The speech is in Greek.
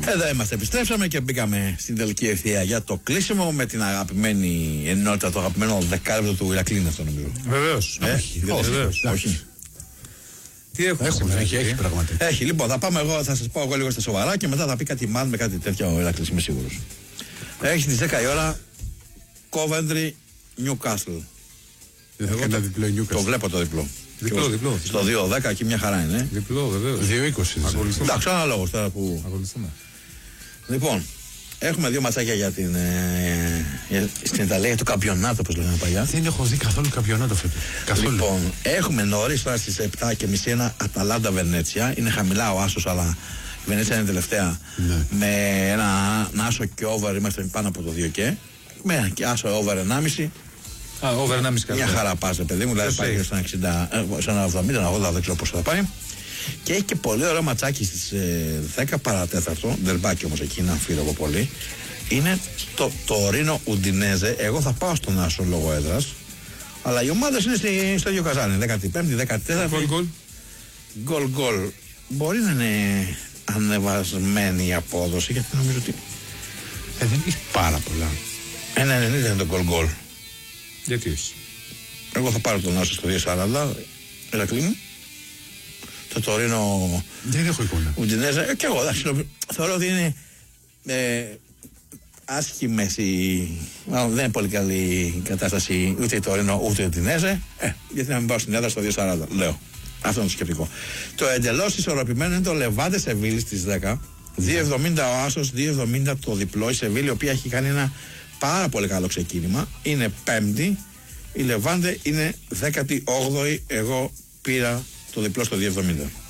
Εδώ είμαστε, επιστρέψαμε και μπήκαμε στην τελική ευθεία για το κλείσιμο με την αγαπημένη ενότητα, το αγαπημένο δεκάλεπτο του Ηρακλή, αυτό νομίζω. Βεβαίως. Όχι. Τι έχουμε, έχει πραγματικά. Έχει, λοιπόν, θα σας πω εγώ λίγο στα σοβαρά και μετά θα πει κάτι μάλλον με κάτι τέτοιο ο Ηρακλής, είμαι σίγουρος. Έχει στις 10 η ώρα Coventry Newcastle. Ένα διπλό Newcastle. Το βλέπω το διπλό. Διπλό. Στο 2-10 εκεί μια χαρά είναι. Διπλό, βεβαίως. 2-20. Εντάξει, ένα λόγος τώρα που. Ακολουθούμε. Λοιπόν, έχουμε δύο ματσάκια στην Ιταλία για το καμπιονάτο, όπως λέγαμε παλιά. Δεν έχω δει καθόλου καμπιονάτο φέτος. Καθόλου. Λοιπόν, έχουμε νωρίς τώρα στις 7:30 ένα Αταλάντα Βενέτσια. Είναι χαμηλά ο άσος, αλλά η Βενέτσια είναι τελευταία. Ναι. Με ένα άσο και over, είμαστε πάνω από το 2 και. Με ένα και άσο over 1,5. Over 1,5 Μια χαρά πας, παιδί μου, δηλαδή πάει στο 60, σε ένα 70-80, δεν ξέρω πώς θα πάει. Και έχει και πολύ ωραίο ματσάκι στις 10 παρατέταρτο, δερμπάκι όμως εκεί, είναι αμφίροπο πολύ. Είναι το Τωρίνο Ουντινέζε. Εγώ θα πάω στον άσο λόγω έδρας, αλλά οι ομάδες είναι στο ίδιο καζάνι. 15η, 14η. Γκολ. Μπορεί να είναι ανεβασμένη η απόδοση, γιατί νομίζω ότι. Δεν έχει πάρα πολλά. 1,90 είναι το γκολ. Γιατί όχι. Εγώ θα πάρω τον άσο στο 2,40. Ηρακλή μου. Το Τωρίνο. Δεν έχω εικόνα. Ουντινέζε. Και εγώ θεωρώ ότι είναι άσχημες μάλλον δεν είναι πολύ καλή η κατάσταση ούτε η Τωρίνο ούτε η Ουντινέζε. Γιατί να μην πάω στην έδρα στο 2,40. Λέω. Αυτό είναι το σκεπτικό. Το εντελώς ισορροπημένο είναι το Λεβάντε Σεβίλη στις 10. 2,70 ο άσος, 2,70 το διπλό. Η Σεβίλη, η οποία έχει κάνει ένα πάρα πολύ καλό ξεκίνημα. Είναι 5η. Η Λεβάντε είναι 18η. Εγώ πήρα το διπλό στο 2,70.